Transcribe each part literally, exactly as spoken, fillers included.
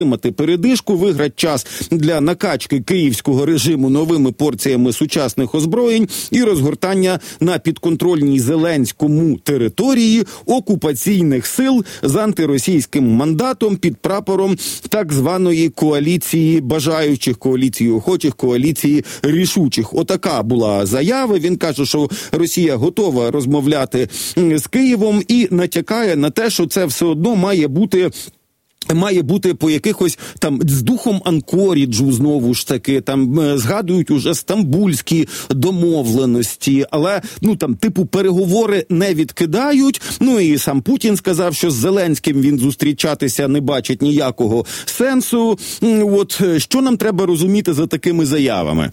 отримати передишку, виграти час для накачки київського режиму новими порціями сучасних озброєнь і розгортання на підконтрольній Зеленському території окупаційних сил з антиросійським мандатом під прапором так званої коаліції бажаючих, коаліції охочих, коаліції рішучих. Отака була заява. Він каже, що Росія готова розмовляти з Києвом і натякає на те, що це все одно має бути має бути по якихось там з духом Анкоріджу, знову ж таки, там згадують уже стамбульські домовленості, але, ну, там, типу, переговори не відкидають, ну, і сам Путін сказав, що з Зеленським він зустрічатися не бачить ніякого сенсу. От, що нам треба розуміти за такими заявами?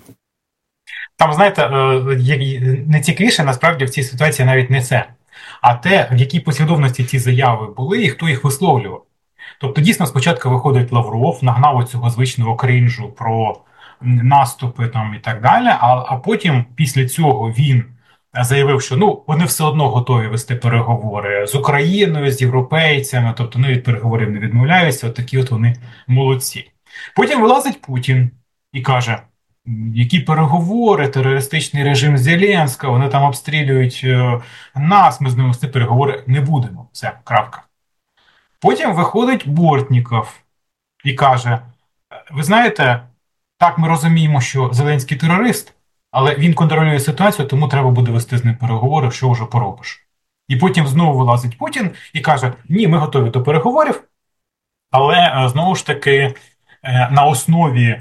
Там, знаєте, найцікавіше, насправді, в цій ситуації навіть не це, а те, в якій послідовності ці заяви були і хто їх висловлював. Тобто, дійсно, спочатку виходить Лавров, нагнав оцього звичного кринжу про наступи там і так далі, а, а потім, після цього, він заявив, що ну, вони все одно готові вести переговори з Україною, з європейцями, тобто вони від переговорів не відмовляються, от такі от вони молодці. Потім вилазить Путін і каже, які переговори, терористичний режим Зеленського, вони там обстрілюють нас, ми з ними вести переговори не будемо. Все, крапка. Потім виходить Бортніков і каже, ви знаєте, так ми розуміємо, що Зеленський терорист, але він контролює ситуацію, тому треба буде вести з ним переговори, що вже поробиш. І потім знову вилазить Путін і каже, ні, ми готові до переговорів, але знову ж таки на основі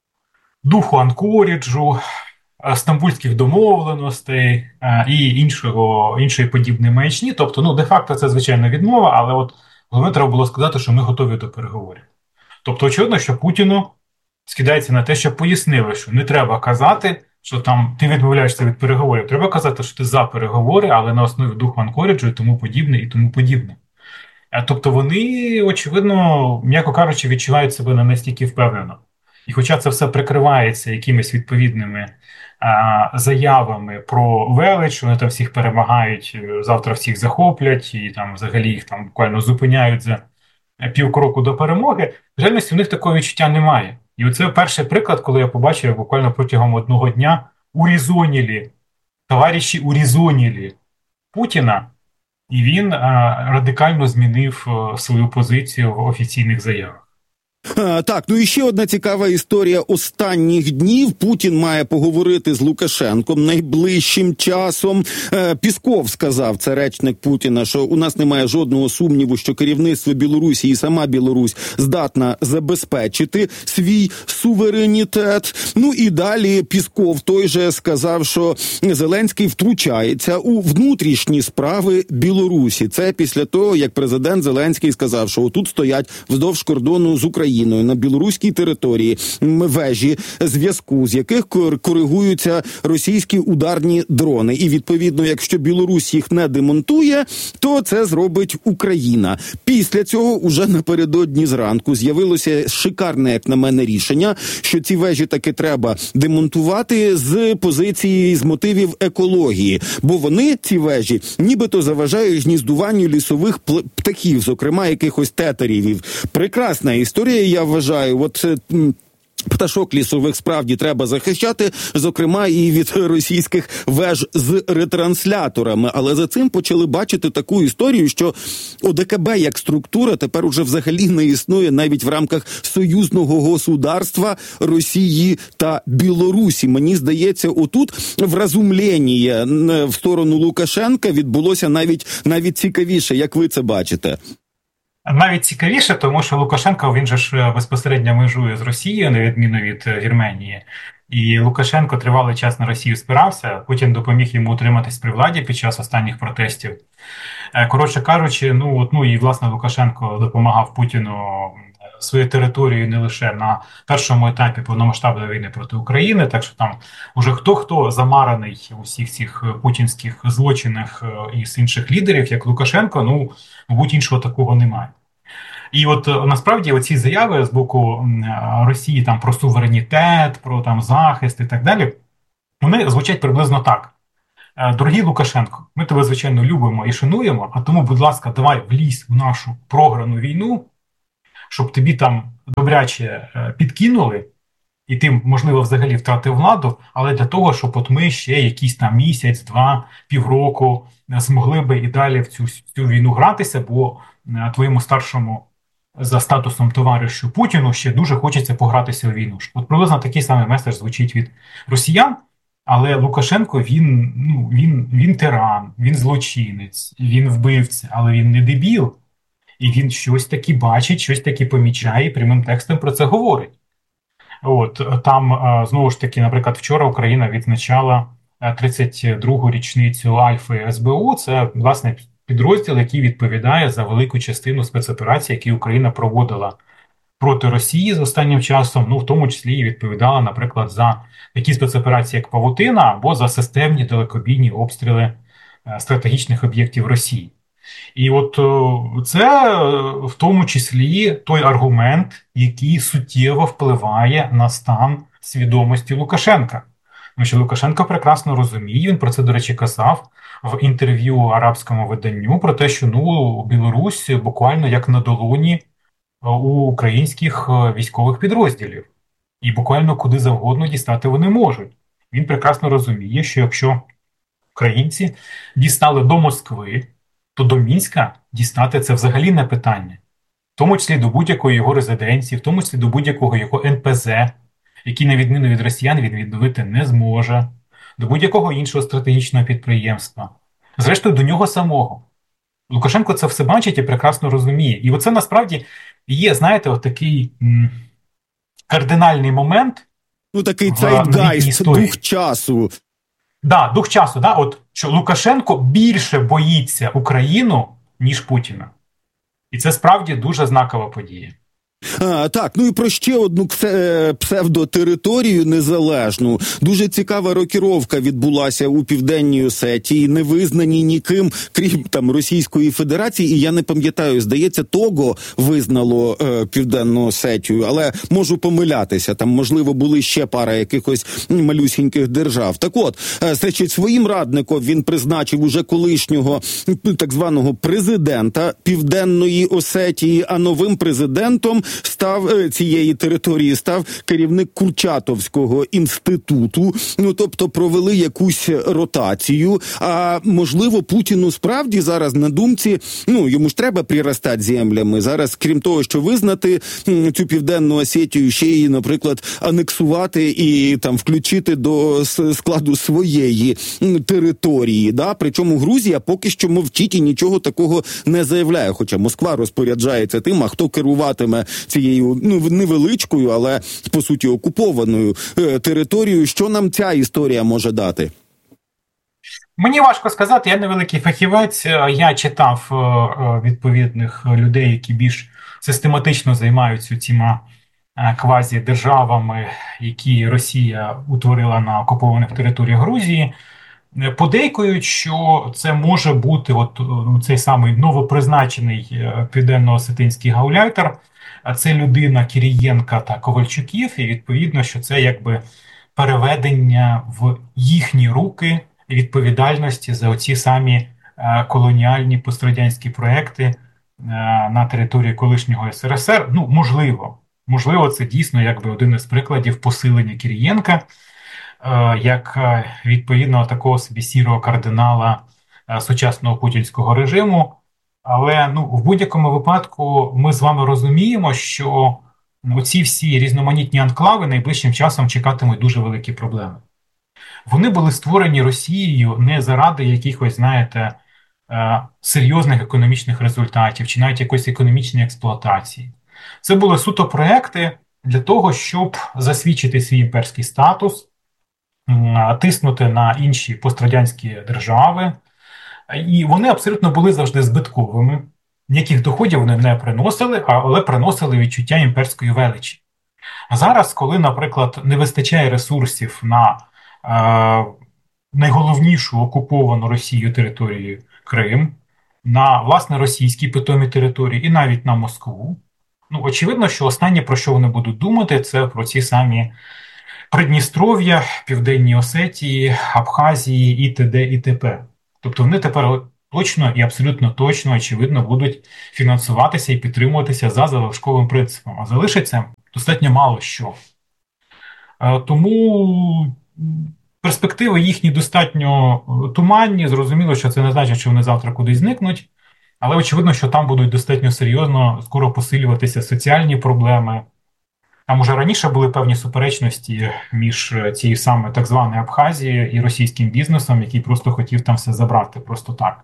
духу Анкоріджу, стамбульських домовленостей і іншого, іншої подібної маячні. Тобто, ну, де-факто це, звичайно, відмова, але от головне треба було сказати, що ми готові до переговорів. Тобто, очевидно, що Путіну скидається на те, що пояснили, що не треба казати, що там ти відмовляєшся від переговорів. Треба казати, що ти за переговори, але на основі духу Анкоріджу і тому подібне, і тому подібне. Тобто вони, очевидно, м'яко кажучи, відчувають себе не настільки впевнено. І хоча це все прикривається якимись відповідними а, заявами про велич, вони там всіх перемагають, завтра всіх захоплять, і там взагалі їх там буквально зупиняють за півкроку до перемоги, в реальності у них такого відчуття немає. І оце перший приклад, коли я побачив буквально протягом одного дня урізонілі, товариші урізонілі Путіна, і він а, радикально змінив а, свою позицію в офіційних заявах. А, так, ну і ще одна цікава історія останніх днів. Путін має поговорити з Лукашенком найближчим часом. Е, Пісков сказав, це речник Путіна, що у нас немає жодного сумніву, що керівництво Білорусі і сама Білорусь здатна забезпечити свій суверенітет. Ну і далі Пісков той же сказав, що Зеленський втручається у внутрішні справи Білорусі. Це після того, як президент Зеленський сказав, що отут стоять вздовж кордону з Україною на білоруській території вежі зв'язку, з яких коригуються російські ударні дрони. І, відповідно, якщо Білорусь їх не демонтує, то це зробить Україна. Після цього уже напередодні зранку з'явилося шикарне, як на мене, рішення, що ці вежі таки треба демонтувати з позиції, з мотивів екології. Бо вони, ці вежі, нібито заважають гніздуванню лісових птахів, зокрема якихось тетерів. Прекрасна історія, я вважаю. От пташок лісових справді треба захищати, зокрема і від російських веж з ретрансляторами. Але за цим почали бачити таку історію, що ОДКБ як структура тепер уже взагалі не існує навіть в рамках союзного государства Росії та Білорусі. Мені здається, отут вразумлення в сторону Лукашенка відбулося навіть, навіть цікавіше. Як ви це бачите? Навіть цікавіше, тому що Лукашенко, він же ж безпосередньо межує з Росією, на відміну від Вірменії. І Лукашенко тривалий час на Росію спирався, Путін допоміг йому утриматись при владі під час останніх протестів. Коротше кажучи, ну, от, ну і власне Лукашенко допомагав Путіну своєю територією не лише на першому етапі повномасштабної війни проти України, так що там уже хто-хто замараний у всіх цих путінських злочинах із інших лідерів, як Лукашенко, ну, мабуть, іншого такого немає. І от насправді оці заяви з боку Росії там про суверенітет, про там захист і так далі, вони звучать приблизно так. Дорогий Лукашенко, ми тебе, звичайно, любимо і шануємо, а тому, будь ласка, давай влізь в нашу програну війну, щоб тобі там добряче підкинули, і ти, можливо, взагалі втратив владу, але для того, щоб от ми ще якийсь там місяць, два, півроку змогли би і далі в цю, цю війну гратися, бо твоєму старшому за статусом товаришу Путіну ще дуже хочеться погратися у війну. От приблизно такий самий меседж звучить від росіян, але Лукашенко, він, ну, він, він тиран, він злочинець, він вбивця, але він не дебіл. І він щось таки бачить, щось таки помічає і прямим текстом про це говорить. От там, знову ж таки, наприклад, вчора Україна відзначала тридцять другу річницю Альфи ес бе у. Це, власне, підрозділ, який відповідає за велику частину спецоперацій, які Україна проводила проти Росії з останнім часом, ну, в тому числі і відповідала, наприклад, за такі спецоперації, як Павутина, або за системні далекобійні обстріли стратегічних об'єктів Росії. І от це в тому числі той аргумент, який суттєво впливає на стан свідомості Лукашенка. Тому що Лукашенко прекрасно розуміє, він про це, до речі, казав в інтерв'ю арабському виданню, про те, що ну, Білорусь буквально як на долоні у українських військових підрозділів. І буквально куди завгодно дістати вони можуть. Він прекрасно розуміє, що якщо українці дістали до Москви, то до Мінська дістати це взагалі не питання. В тому числі до будь-якої його резиденції, в тому числі до будь-якого його ен пе зет, який, на відміну від росіян, він відновити не зможе, до будь-якого іншого стратегічного підприємства. Зрештою, до нього самого. Лукашенко це все бачить і прекрасно розуміє. І оце насправді є, знаєте, от такий м- кардинальний момент. Ну, такий цейтгайст, дух часу. Да, дух часу, да, от що Лукашенко більше боїться Україну, ніж Путіна. І це справді дуже знакова подія. А, так, ну і про ще одну псевдотериторію незалежну. Дуже цікава рокіровка відбулася у Південній Осетії, не визнані ніким, крім там Російської Федерації, і я не пам'ятаю, здається, Того визнало е, Південну Осетію, але можу помилятися, там, можливо, були ще пара якихось малюсіньких держав. Так от, е, значить, своїм радником він призначив уже колишнього так званого президента Південної Осетії, а новим президентом став цієї території став керівник Курчатовського інституту. Ну, тобто провели якусь ротацію. А можливо, Путіну справді зараз на думці, ну, йому ж треба приростати землями. Зараз, крім того, що визнати цю Південну Осетію, ще її, наприклад, анексувати і там включити до складу своєї території. Да? Причому Грузія поки що мовчить і нічого такого не заявляє. Хоча Москва розпоряджається тим, а хто керуватиме цією, ну, невеличкою, але, по суті, окупованою е, територією. Що нам ця історія може дати? Мені важко сказати, я невеликий фахівець. Я читав е, відповідних людей, які більш систематично займаються цими е, квазі-державами, які Росія утворила на окупованих територіях Грузії. Подейкують, що це може бути от, цей самий новопризначений південно-осетинський гауляйтер. А це людина Кірієнка та Ковальчуків, і відповідно, що це якби переведення в їхні руки відповідальності за оці самі е, колоніальні пострадянські проекти е, на території колишнього ес ер ес ер. Ну, можливо. Можливо, це дійсно якби один із прикладів посилення Кірієнка, е, як е, відповідно такого собі сірого кардинала е, сучасного путінського режиму. Але ну, в будь-якому випадку ми з вами розуміємо, що оці всі різноманітні анклави найближчим часом чекатимуть дуже великі проблеми. Вони були створені Росією не заради якихось, знаєте, серйозних економічних результатів чи навіть якоїсь економічної експлуатації. Це були суто проекти для того, щоб засвідчити свій імперський статус, тиснути на інші пострадянські держави. І вони абсолютно були завжди збитковими. Ніяких доходів вони не приносили, але приносили відчуття імперської величі. А зараз, коли, наприклад, не вистачає ресурсів на е, найголовнішу окуповану Росією територію Крим, на, власне, російські питомі території і навіть на Москву, ну, очевидно, що останнє, про що вони будуть думати, це про ці самі Придністров'я, Південній Осетії, Абхазії і т.д. і т.п. Тобто вони тепер точно і абсолютно точно, очевидно, будуть фінансуватися і підтримуватися за залишковим принципом. А залишиться достатньо мало що. Тому перспективи їхні достатньо туманні. Зрозуміло, що це не значить, що вони завтра кудись зникнуть. Але очевидно, що там будуть достатньо серйозно скоро посилюватися соціальні проблеми. Там уже раніше були певні суперечності між цією саме так званою Абхазією і російським бізнесом, який просто хотів там все забрати просто так.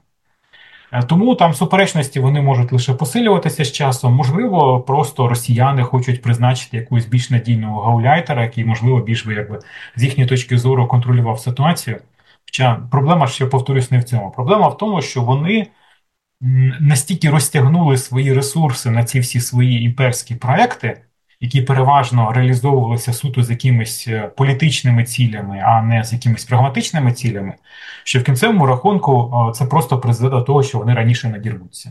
Тому там суперечності вони можуть лише посилюватися з часом. Можливо, просто росіяни хочуть призначити якусь більш надійного гауляйтера, який, можливо, більш би, якби, з їхньої точки зору контролював ситуацію. Хоча проблема, ще повторюсь, не в цьому. Проблема в тому, що вони настільки розтягнули свої ресурси на ці всі свої імперські проекти, які переважно реалізовувалися суто з якимись політичними цілями, а не з якимись прагматичними цілями, що в кінцевому рахунку це просто призведе до того, що вони раніше надірвуться.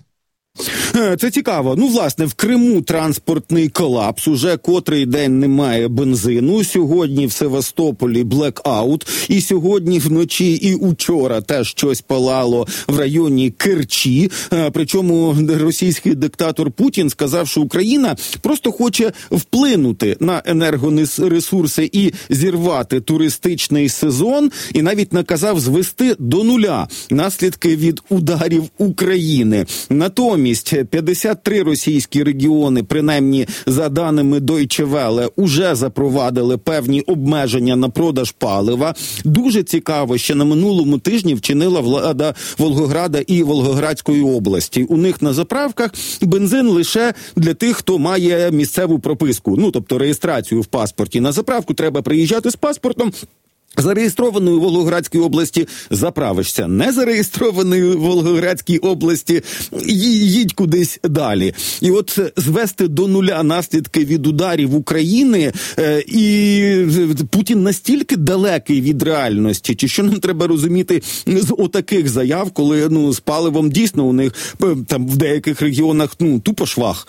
Це цікаво. Ну, власне, в Криму транспортний колапс. Уже котрий день немає бензину. Сьогодні в Севастополі блекаут. І сьогодні вночі, і учора теж щось палало в районі Керчі. Причому російський диктатор Путін сказав, що Україна просто хоче вплинути на енергоресурси і зірвати туристичний сезон. І навіть наказав звести до нуля наслідки від ударів України. Натомість п'ятдесят три російські регіони, принаймні за даними Deutsche Welle, уже запровадили певні обмеження на продаж палива. Дуже цікаво, що на минулому тижні вчинила влада Волгограда і Волгоградської області. У них на заправках бензин лише для тих, хто має місцеву прописку, ну, тобто реєстрацію в паспорті. На заправку треба приїжджати з паспортом. Зареєстрованої у Волгоградській області заправишся. Не зареєстрованої у Волгоградській області їдь кудись далі. І от звести до нуля наслідки від ударів України, е, і Путін настільки далекий від реальності, чи що нам треба розуміти з отаких заяв, коли, ну, з паливом дійсно у них там в деяких регіонах, ну, тупо швах.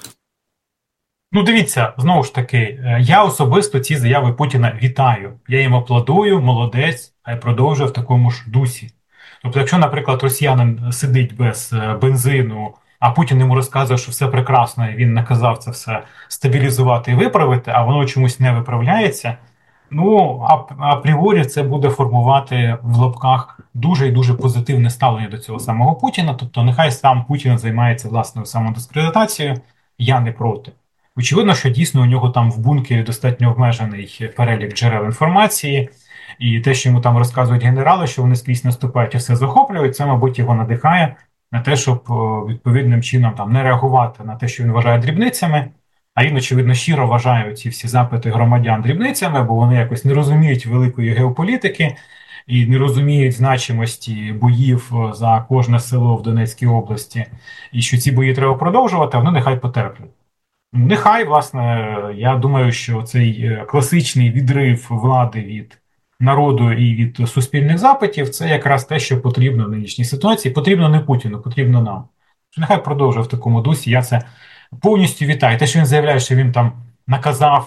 Ну, дивіться, знову ж таки, я особисто ці заяви Путіна вітаю. Я їм аплодую, молодець, хай продовжує в такому ж дусі. Тобто, якщо, наприклад, росіянин сидить без бензину, а Путін йому розказує, що все прекрасно, і він наказав це все стабілізувати і виправити, а воно чомусь не виправляється, ну, апріорі це буде формувати в лапках дуже і дуже позитивне ставлення до цього самого Путіна. Тобто, нехай сам Путін займається власною самодискредитацією, я не проти. Очевидно, що дійсно у нього там в бункері достатньо обмежений перелік джерел інформації, і те, що йому там розказують генерали, що вони скрізь наступають і все захоплюють, це, мабуть, його надихає на те, щоб відповідним чином там не реагувати на те, що він вважає дрібницями, а він, очевидно, щиро вважає ці всі запити громадян дрібницями, бо вони якось не розуміють великої геополітики і не розуміють значимості боїв за кожне село в Донецькій області, і що ці бої треба продовжувати, а вони нехай потерплять. Нехай, власне, я думаю, що цей класичний відрив влади від народу і від суспільних запитів – це якраз те, що потрібно в нинішній ситуації. Потрібно не Путіну, потрібно нам. Нехай продовжує в такому дусі, я це повністю вітаю. Те, що він заявляє, що він там наказав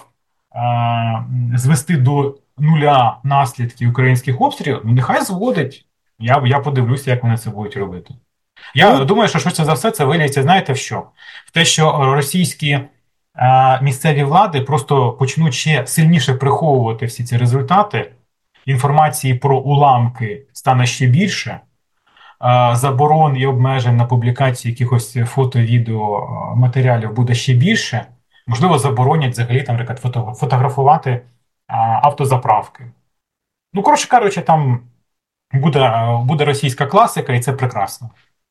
е- звести до нуля наслідки українських обстрілів, ну нехай зводить. Я, я подивлюся, як вони це будуть робити. Я ну, думаю, що швидше за все це виліться, знаєте в що? В те, що російські місцеві влади просто почнуть ще сильніше приховувати всі ці результати, інформації про уламки стане ще більше, заборон і обмежень на публікацію якихось фото-відео матеріалів буде ще більше, можливо, заборонять взагалі там, наприклад, фотографувати автозаправки. Ну, коротше кажучи, там буде, буде російська класика, і це прекрасно.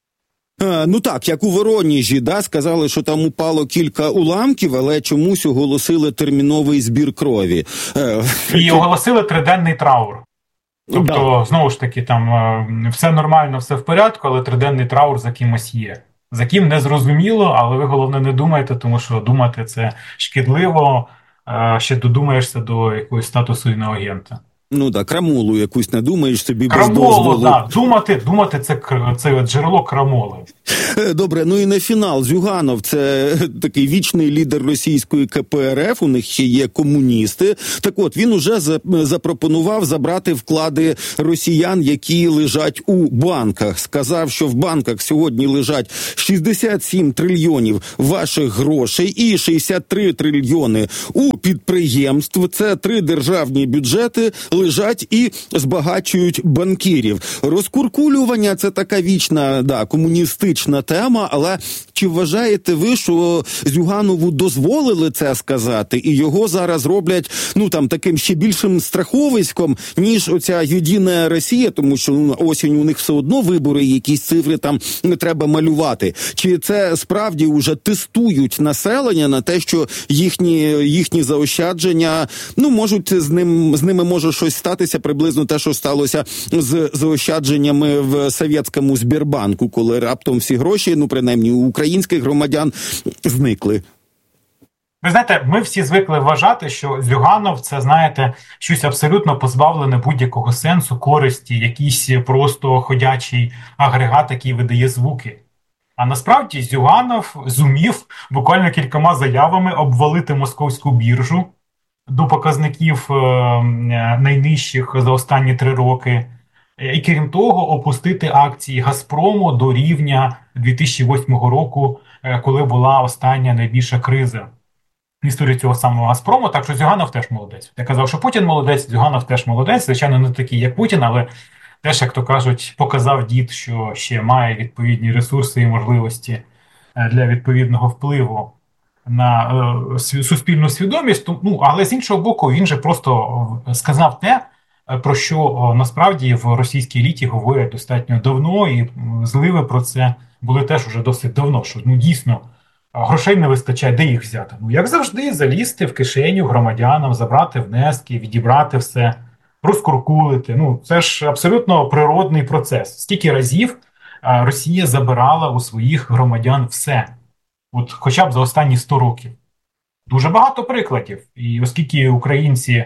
А, ну так, як у Вороніжі, да, сказали, що там упало кілька уламків, але чомусь оголосили терміновий збір крові. І оголосили триденний траур. Тобто, да. Знову ж таки, там все нормально, все в порядку, але триденний траур за кимось є. За ким не зрозуміло, але ви, головне, не думайте, тому що думати це шкідливо, ще додумаєшся до якогось статусу іноагента. Ну так, крамолу якусь не думаєш собі крамолу, без дозволу. Так, думати, думати це, це джерело крамоли. Добре, ну і на фінал. Зюганов – це такий вічний лідер російської ка пе ер еф, у них ще є комуністи. Так от, він уже запропонував забрати вклади росіян, які лежать у банках. Сказав, що в банках сьогодні лежать шістдесят сім трильйонів ваших грошей і шістдесят три трильйони у підприємств. Це три державні бюджети лежать і збагачують банкірів. Розкуркулювання – це така вічна, да, комуністична тема, але чи вважаєте ви, що Зюганову дозволили це сказати, і його зараз роблять, ну, там, таким ще більшим страховиськом, ніж оця «Єдина Росія», тому що ну, осінь у них все одно вибори, якісь цифри там не треба малювати. Чи це справді вже тестують населення на те, що їхні, їхні заощадження, ну, можуть з ним, з ними може щось статися, приблизно те, що сталося з заощадженнями в совєтському Сбербанку, коли раптом всі гроші, ну, принаймні, у українських громадян зникли. Ви знаєте, ми всі звикли вважати, що Зюганов – це, знаєте, щось абсолютно позбавлене будь-якого сенсу, користі, якийсь просто ходячий агрегат, який видає звуки. А насправді Зюганов зумів буквально кількома заявами обвалити московську біржу до показників найнижчих за останні три роки. І крім того, опустити акції «Газпрому» до рівня дві тисячі восьмого року, коли була остання найбільша криза в історії цього самого «Газпрому». Так що Зюганов теж молодець. Я казав, що Путін молодець, Зюганов теж молодець. Звичайно, не такий, як Путін, але теж, як то кажуть, показав дід, що ще має відповідні ресурси і можливості для відповідного впливу на е, суспільну свідомість. Ну, але з іншого боку, він же просто сказав те, про що насправді в російській еліті говорять достатньо давно, і зливи про це були теж уже досить давно, що ну дійсно грошей не вистачає, де їх взяти? Ну, як завжди, залізти в кишеню громадянам, забрати внески, відібрати все, розкуркулити. Ну, це ж абсолютно природний процес. Скільки разів Росія забирала у своїх громадян все? От хоча б за останні сто років. Дуже багато прикладів. І оскільки українці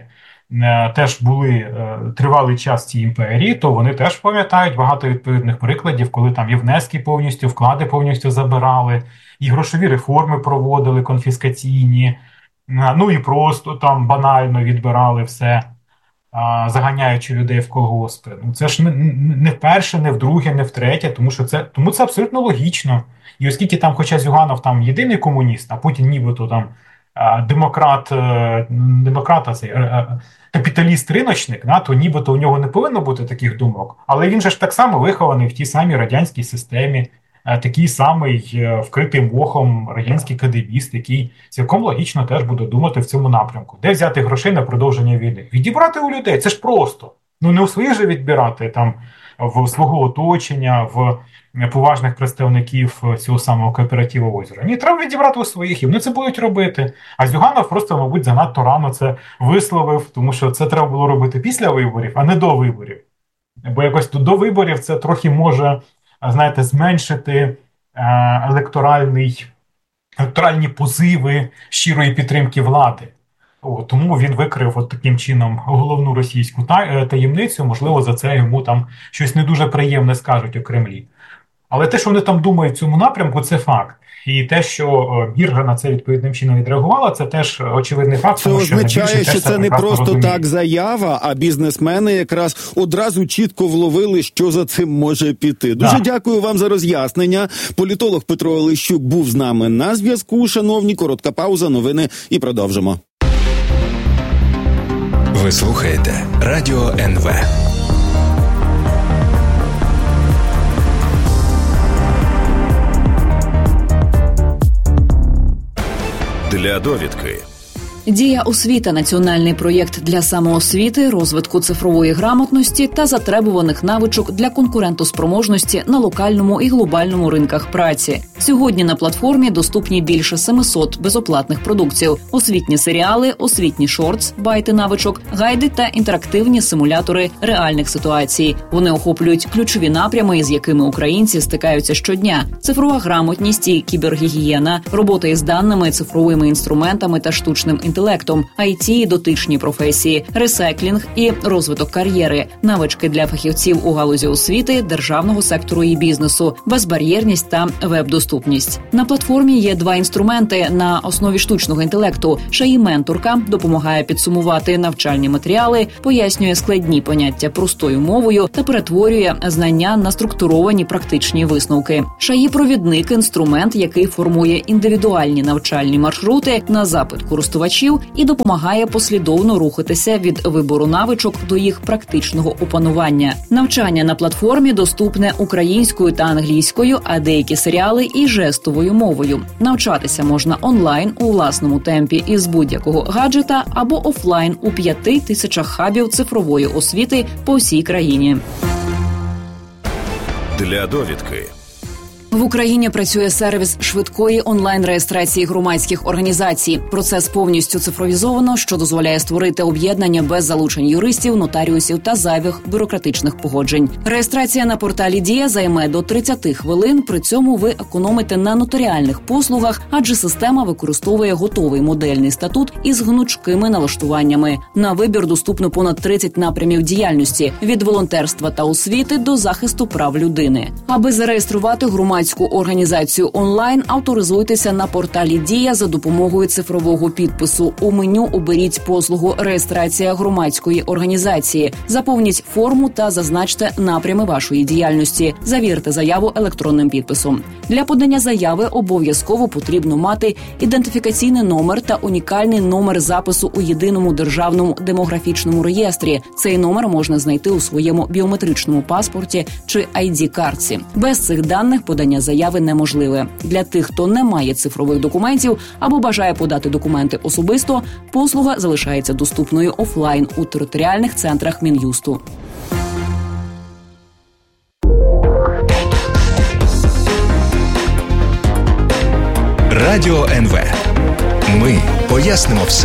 теж були тривалий час в цій імперії, то вони теж пам'ятають багато відповідних прикладів, коли там і внески повністю, вклади повністю забирали, і грошові реформи проводили конфіскаційні, ну і просто там банально відбирали все, заганяючи людей в колгоспи. Ну, це ж не, не вперше, не вдруге, не втретє, тому що це, тому це абсолютно логічно. І оскільки там, хоча Зюганов там єдиний комуніст, а Путін нібито там демократ, демократа цей капіталіст-риночник, да, то нібито у нього не повинно бути таких думок. Але він же ж так само вихований в тій самій радянській системі, такий самий вкритий мохом радянський кадебіст, який цілком логічно теж буде думати в цьому напрямку. Де взяти грошей на продовження війни? Відібрати у людей, це ж просто. Ну не у своїх же відбирати, там, в свого оточення, в поважних представників цього самого кооперативу «Озеро». Ні, треба відібрати у своїх, і вони це будуть робити. А Зюганов просто, мабуть, занадто рано це висловив, тому що це треба було робити після виборів, а не до виборів. Бо якось до виборів це трохи може, знаєте, зменшити електоральний, електоральні позиви щирої підтримки влади. О, тому він викрив от таким чином головну російську таємницю, можливо, за це йому там щось не дуже приємне скажуть у Кремлі. Але те, що вони там думають в цьому напрямку, це факт. І те, що біржа на це відповідним чином відреагувала, це теж очевидний факт. Це тому, що означає, що це не просто розуміє. Так заява, а бізнесмени якраз одразу чітко вловили, що за цим може піти. Дуже да. дякую вам за роз'яснення. Політолог Петро Олещук був з нами на зв'язку. Шановні, коротка пауза, новини і продовжимо. Ви слухаєте Радіо ен ве. Для довідки. Дія освіта – національний проєкт для самоосвіти, розвитку цифрової грамотності та затребуваних навичок для конкурентоспроможності на локальному і глобальному ринках праці. Сьогодні на платформі доступні більше семисот безоплатних продуктів, освітні серіали, освітні шортс, байти навичок, гайди та інтерактивні симулятори реальних ситуацій. Вони охоплюють ключові напрями, із якими українці стикаються щодня: цифрова грамотність і кібергігієна, робота із даними, цифровими інструментами та штучним інтелектом, інтелектом, ай ті і дотичні професії, ресайклінг і розвиток кар'єри, навички для фахівців у галузі освіти, державного сектору і бізнесу, безбар'єрність та веб-доступність. На платформі є два інструменти на основі штучного інтелекту. Шаї-менторка допомагає підсумувати навчальні матеріали, пояснює складні поняття простою мовою та перетворює знання на структуровані практичні висновки. Шаї-провідник – інструмент, який формує індивідуальні навчальні маршрути на запит користувачів і допомагає послідовно рухатися від вибору навичок до їх практичного опанування. Навчання на платформі доступне українською та англійською, а деякі серіали і жестовою мовою. Навчатися можна онлайн у власному темпі із будь-якого гаджета або офлайн у п'яти тисячах хабів цифрової освіти по всій країні. Для довідки. В Україні працює сервіс швидкої онлайн-реєстрації громадських організацій. Процес повністю цифровізовано, що дозволяє створити об'єднання без залучень юристів, нотаріусів та зайвих бюрократичних погоджень. Реєстрація на порталі «Дія» займе до тридцять хвилин, при цьому ви економите на нотаріальних послугах, адже система використовує готовий модельний статут із гнучкими налаштуваннями. На вибір доступно понад тридцять напрямів діяльності – від волонтерства та освіти до захисту прав людини. Аби зареєструвати громадську громадську організацію онлайн, авторизуйтеся на порталі «Дія» за допомогою цифрового підпису. У меню оберіть послугу «Реєстрація громадської організації». Заповніть форму та зазначте напрями вашої діяльності. Завірте заяву електронним підписом. Для подання заяви обов'язково потрібно мати ідентифікаційний номер та унікальний номер запису у єдиному державному демографічному реєстрі. Цей номер можна знайти у своєму біометричному паспорті чи ай ді-картці. Без цих даних подання заяви неможливе. Для тих, хто не має цифрових документів або бажає подати документи особисто, послуга залишається доступною офлайн у територіальних центрах Мін'юсту. Радіо ен ве. Ми пояснимо все.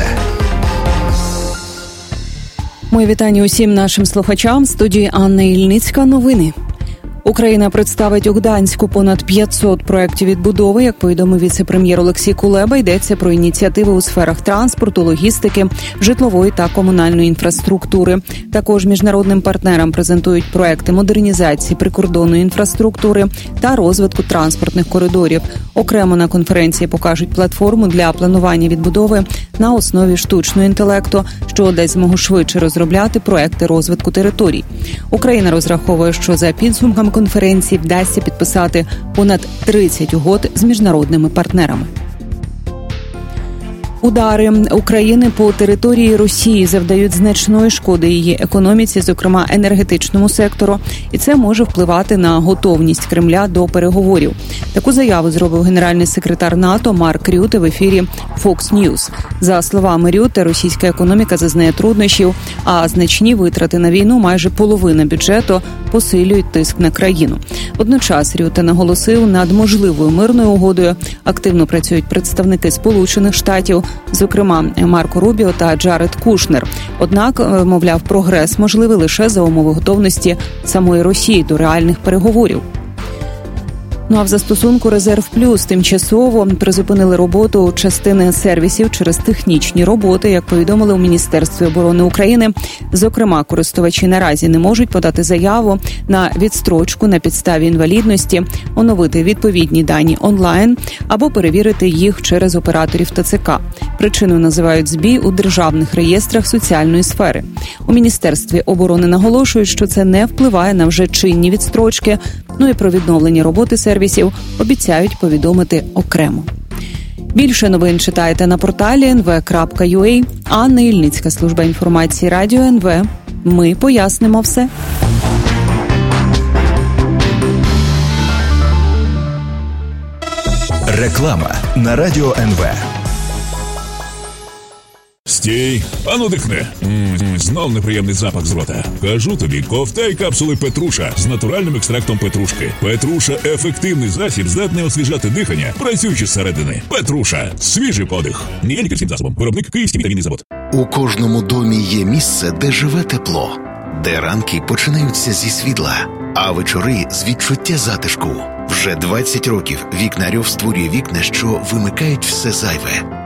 Мої вітання усім нашим слухачам. В студії Анна Ільницька. Новини. Україна представить у Гданську понад п'ятсот проєктів відбудови. Як повідомив віце-прем'єр Олексій Кулеба, йдеться про ініціативи у сферах транспорту, логістики, житлової та комунальної інфраструктури. Також міжнародним партнерам презентують проекти модернізації прикордонної інфраструктури та розвитку транспортних коридорів. Окремо на конференції покажуть платформу для планування відбудови на основі штучного інтелекту, що дасть змогу швидше розробляти проекти розвитку територій. Україна розраховує, що за підсумками конференції вдасться підписати понад тридцять угод з міжнародними партнерами. Удари України по території Росії завдають значної шкоди її економіці, зокрема енергетичному сектору, і це може впливати на готовність Кремля до переговорів. Таку заяву зробив генеральний секретар НАТО Марк Рюте в ефірі Fox News. За словами Рюте, російська економіка зазнає труднощів, а значні витрати на війну, майже половина бюджету, посилюють тиск на країну. Водночас Рюте наголосив, над можливою мирною угодою активно працюють представники Сполучених Штатів, зокрема Марко Рубіо та Джаред Кушнер. Однак, мовляв, прогрес можливий лише за умови готовності самої Росії до реальних переговорів. Ну а в застосунку «Резерв Плюс» тимчасово призупинили роботу частини сервісів через технічні роботи, як повідомили у Міністерстві оборони України. Зокрема, користувачі наразі не можуть подати заяву на відстрочку на підставі інвалідності, оновити відповідні дані онлайн або перевірити їх через операторів те це ка. Причиною називають збій у державних реєстрах соціальної сфери. У Міністерстві оборони наголошують, що це не впливає на вже чинні відстрочки, ну і про відновлення роботи сервісів обіцяють повідомити окремо. Більше новин читайте на порталі ен ве крапка ю а. Анна Ільницька, служба інформації Радіо ен ве. Ми пояснимо все. Реклама на Радіо ен ве. Стій, ану дихни. М-м, знов неприємний запах з рота. Кажу тобі, ковтай капсули Петруша з натуральним екстрактом петрушки. Петруша – ефективний засіб, здатний освіжати дихання, працюючи зсередини. Петруша – свіжий подих. Не є лікарським засобом. Виробник Київський вітамінний завод. У кожному домі є місце, де живе тепло. Де ранки починаються зі світла, а вечори – з відчуття затишку. Вже двадцять років Вікнарьов створює вікна, що вимикають все зайве.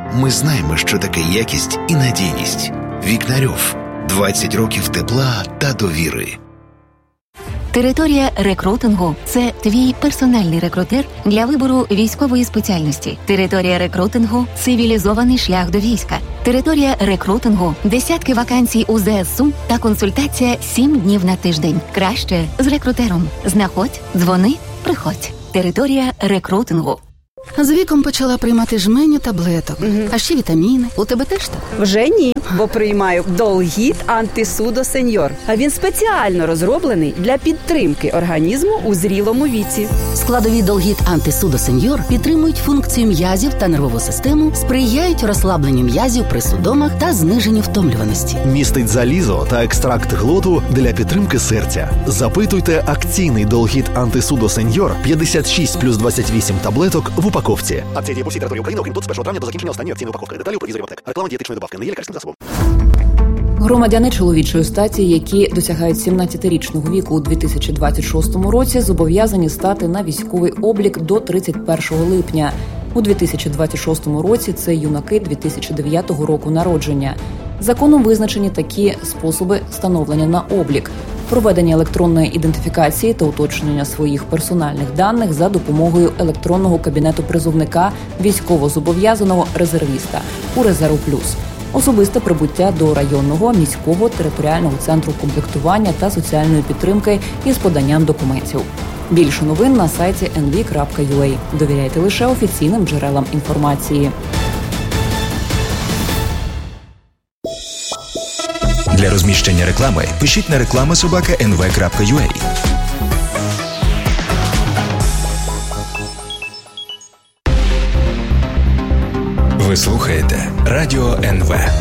Ми знаємо, що таке якість і надійність. Вікнарьов. двадцять років тепла та довіри. Територія рекрутингу – це твій персональний рекрутер для вибору військової спеціальності. Територія рекрутингу – цивілізований шлях до війська. Територія рекрутингу – десятки вакансій у зе ес у та консультація сім днів на тиждень. Краще з рекрутером. Знаходь, дзвони, приходь. Територія рекрутингу. З віком почала приймати жменю таблеток, угу. а ще вітаміни. У тебе теж так? Вже ні, бо приймаю Долгіт Антисудо Сеньор. А він спеціально розроблений для підтримки організму у зрілому віці. Складові Долгіт Антисудо Сеньор підтримують функцію м'язів та нервову систему, сприяють розслабленню м'язів при судомах та зниженню втомлюваності. Містить залізо та екстракт глоту для підтримки серця. Запитуйте акційний Долгіт Антисудо Сеньор п'ятдесят шість плюс двадцять вісім таблеток в упаковці. Акція діє по всій території України, окрім тут з першого травня до закінчення останньої акційної упаковки. Деталі у провізорі аптек. Реклама дієтичної добавки не є лікарським засобом. Громадяни чоловічої статі, які досягають сімнадцятирічного віку у дві тисячі двадцять шостому році, зобов'язані стати на військовий облік до тридцять першого липня. У дві тисячі двадцять шостому році це юнаки дві тисячі дев'ятого року народження. Законом визначені такі способи встановлення на облік: проведення електронної ідентифікації та уточнення своїх персональних даних за допомогою електронного кабінету призовника військовозобов'язаного резервіста у «Резерв Плюс», особисте прибуття до районного, міського, територіального центру комплектування та соціальної підтримки із поданням документів. Більше новин на сайті ен ві крапка ю а. Довіряйте лише офіційним джерелам інформації. Для розміщення реклами пишіть на реклама собака ен ве крапка ю а. Ви слухаєте Радіо ен ве.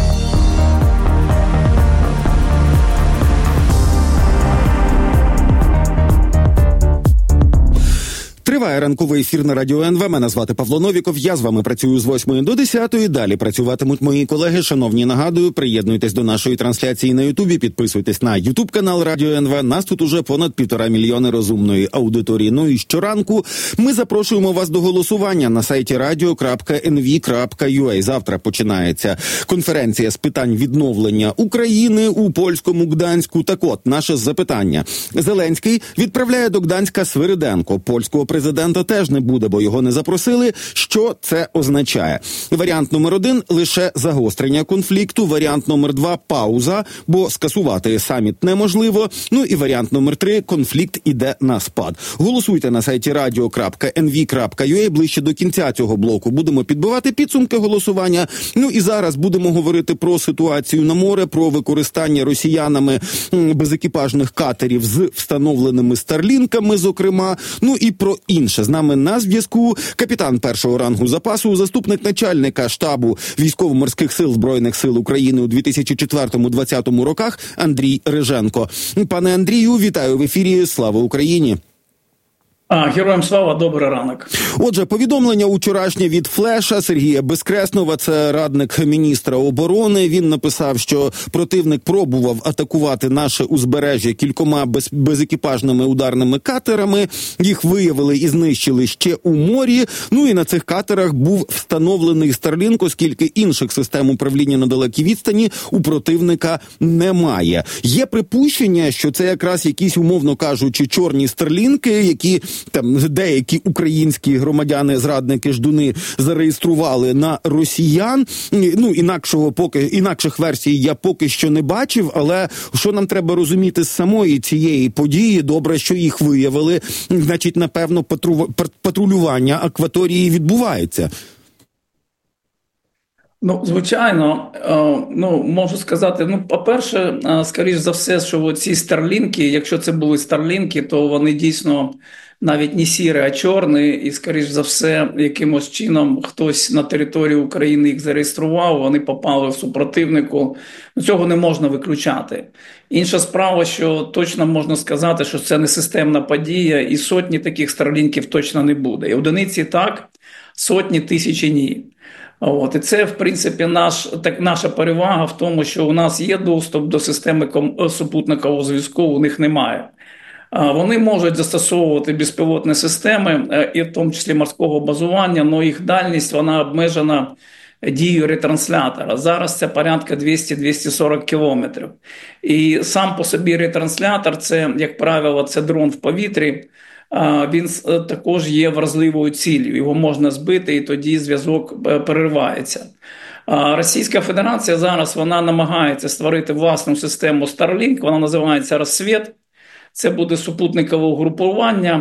Триває ранковий ефір на Радіо ен ве. Мене звати Павло Новіков. Я з вами працюю з восьмої до десятої. Далі працюватимуть мої колеги. Шановні, нагадую, приєднуйтесь до нашої трансляції на Ютубі, підписуйтесь на Ютуб-канал Радіо ен ве. Нас тут уже понад півтора мільйони розумної аудиторії. Ну і щоранку ми запрошуємо вас до голосування на сайті радіо крапка ен ві крапка ю а. Завтра починається конференція з питань відновлення України у польському Гданську. Так от, наше запитання. Зеленський відправляє до Гданська Свириденко. Польського президента теж не буде, бо його не запросили. Що це означає? Варіант номер один – лише загострення конфлікту. Варіант номер два – пауза, бо скасувати саміт неможливо. Ну і варіант номер три – конфлікт іде на спад. Голосуйте на сайті радіо крапка ен ві крапка ю а. Ближче до кінця цього блоку будемо підбивати підсумки голосування. Ну і зараз будемо говорити про ситуацію на море, про використання росіянами безекіпажних катерів з встановленими старлінками, зокрема. Ну і про інше. З нами на зв'язку капітан першого рангу запасу, заступник начальника штабу військово-морських сил Збройних сил України у дві тисячі четвертому-двадцятому роках Андрій Риженко. Пане Андрію, вітаю в ефірі. Слава Україні! А, героям слава, добрий ранок. Отже, повідомлення учорашнє від Флеша Сергія Безкреснова, це радник міністра оборони. Він написав, що противник пробував атакувати наше узбережжя кількома без, безекіпажними ударними катерами. Їх виявили і знищили ще у морі. Ну і на цих катерах був встановлений Starlink, оскільки інших систем управління на далекій відстані у противника немає. Є припущення, що це якраз якісь, умовно кажучи, чорні старлінки, які там деякі українські громадяни-зрадники ждуни зареєстрували на росіян. Ну, інакшого поки інакших версій я поки що не бачив, але що нам треба розуміти з самої цієї події? Добре, що їх виявили. Значить, напевно, патру... патрулювання акваторії відбувається. Ну, звичайно, ну, можу сказати, ну, по-перше, скоріш за все, що ці старлінки, якщо це були старлінки, то вони дійсно навіть не сірі, а чорні, і, скоріш за все, якимось чином хтось на території України їх зареєстрував, вони попали в супротивнику. Цього не можна виключати. Інша справа, що точно можна сказати, що це не системна подія, і сотні таких старлінків точно не буде. І одиниці так, сотні, тисячі ні. От, і це, в принципі, наш, так, наша перевага в тому, що у нас є доступ до системи ком, супутникового зв'язку, у них немає. А, вони можуть застосовувати безпілотні системи, і в тому числі морського базування, але їх дальність вона обмежена дію ретранслятора. Зараз це порядка двісті - двісті сорок кілометрів. І сам по собі ретранслятор, це, як правило, це дрон в повітрі, він також є вразливою ціллю. Його можна збити, і тоді зв'язок переривається. Російська Федерація зараз вона намагається створити власну систему Starlink, вона називається «Розсвіт». Це буде супутникове угрупування,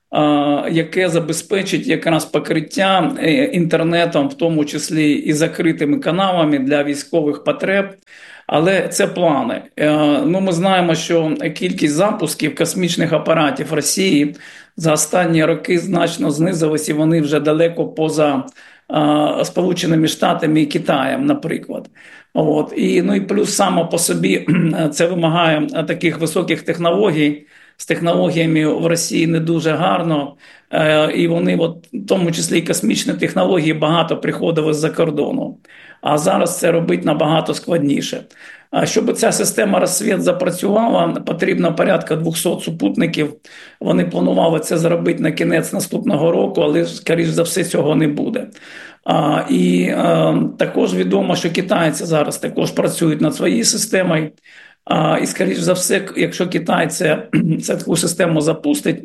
яке забезпечить якраз покриття інтернетом, в тому числі і закритими каналами для військових потреб. Але це плани. Ну, ми знаємо, що кількість запусків космічних апаратів Росії за останні роки значно знизилась, і вони вже далеко поза Сполученими Штатами і Китаєм, наприклад. От. І, ну, і плюс само по собі це вимагає таких високих технологій. З технологіями в Росії не дуже гарно, і вони, от, в тому числі і космічні технології, багато приходили з-за кордону. А зараз це робити набагато складніше. Щоб ця система «Розсвіт» запрацювала, потрібно порядка двісті супутників. Вони планували це зробити на кінець наступного року, але, скоріш за все, цього не буде. А, і а, також відомо, що китайці зараз також працюють над своєю системою. А, і, скоріш за все, якщо Китай це, це таку систему запустить,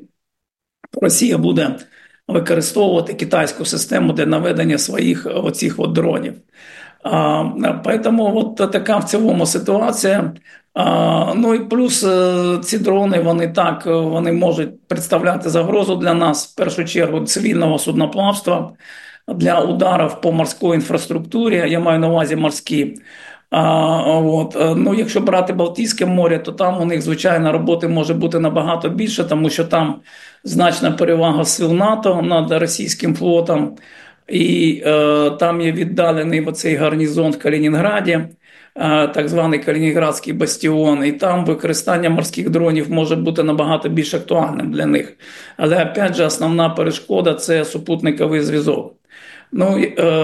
Росія буде використовувати китайську систему для наведення своїх оцих от дронів. А, поэтому от така в цілому ситуація. А, ну і плюс ці дрони, вони так, вони можуть представляти загрозу для нас, в першу чергу цивільного судноплавства, для ударів по морській інфраструктурі, я маю на увазі морські. А, от, ну, якщо брати Балтійське море, то там у них, звичайно, роботи може бути набагато більше, тому що там значна перевага сил НАТО над російським флотом, і е, там є віддалений оцей гарнізон в Калінінграді, е, так званий Калінінградський бастіон, і там використання морських дронів може бути набагато більш актуальним для них. Але, опять же, основна перешкода – це супутниковий зв'язок. Ну,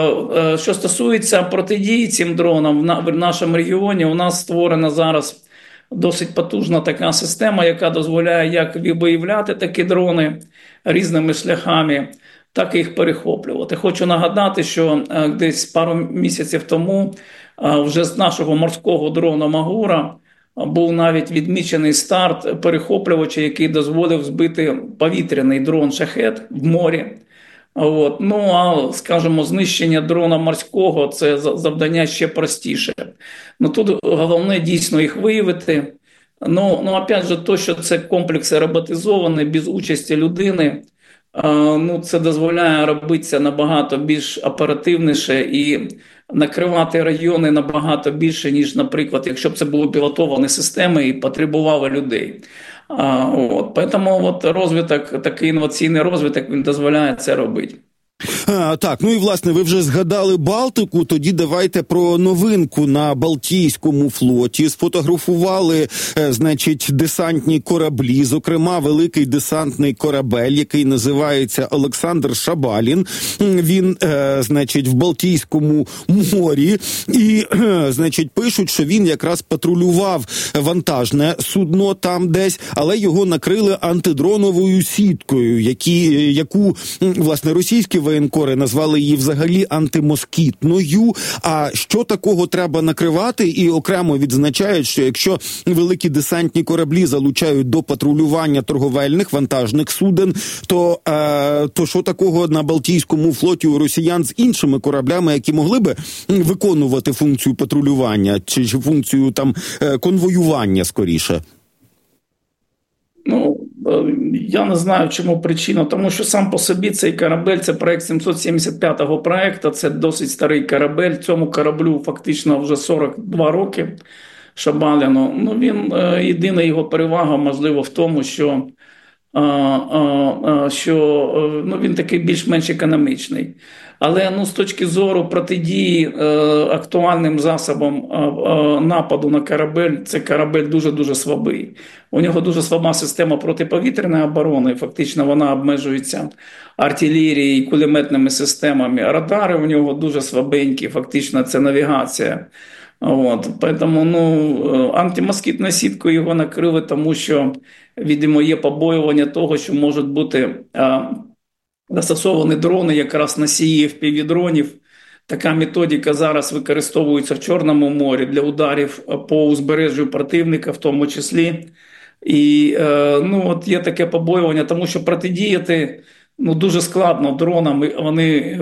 що стосується протидії цим дронам, в нашому регіоні у нас створена зараз досить потужна така система, яка дозволяє як виявляти такі дрони різними шляхами, так і їх перехоплювати. Хочу нагадати, що десь пару місяців тому вже з нашого морського дрона «Магура» був навіть відмічений старт перехоплювача, який дозволив збити повітряний дрон «Шахед» в морі. От. Ну, а, скажімо, знищення дрона морського – це завдання ще простіше. Ну, тут головне дійсно їх виявити. Ну, ну опять же, то, що це комплекси роботизовані, без участі людини, а, ну, це дозволяє робитися набагато більш оперативніше і накривати райони набагато більше, ніж, наприклад, якщо б це були пілотовані системи і потребували людей. А, от, тому от розвиток, такий інноваційний розвиток, він дозволяє це робити. А, так, ну і власне, ви вже згадали Балтику, тоді давайте про новинку на Балтійському флоті. Сфотографували, е, значить, десантні кораблі, зокрема, великий десантний корабель, який називається Олександр Шабалін. Він, е, значить, в Балтійському морі і, е, значить, пишуть, що він якраз патрулював вантажне судно там десь, але його накрили антидроновою сіткою, які, яку, власне, російські воєнкори назвали її взагалі антимоскітною. А що такого треба накривати? І окремо відзначають, що якщо великі десантні кораблі залучають до патрулювання торговельних вантажних суден, то, е, то що такого на Балтійському флоті у росіян з іншими кораблями, які могли би виконувати функцію патрулювання чи, чи функцію там конвоювання скоріше? Ну, я не знаю, чому причина, тому що сам по собі цей корабель, це проект сімсот сімдесят п'ятого проекту, це досить старий корабель, цьому кораблю фактично вже сорок два роки, Шабаліну. Ну, він, єдина його перевага, можливо, в тому, що, що ну, він такий більш-менш економічний. Але ну, з точки зору протидії е, актуальним засобам е, е, нападу на корабель, це корабель дуже-дуже слабий. У нього дуже слаба система протиповітряної оборони, фактично вона обмежується артилерією і кулеметними системами. Радари у нього дуже слабенькі, фактично це навігація. От. Тому ну, антимоскітною сіткою його накрили, тому що, відомо, є побоювання того, що можуть бути... Е, застосовані дрони, якраз носії еф пі ві-дронів, така методика зараз використовується в Чорному морі для ударів по узбережжю противника в тому числі. І ну, от є таке побоювання, тому що протидіяти ну, дуже складно дронам, вони,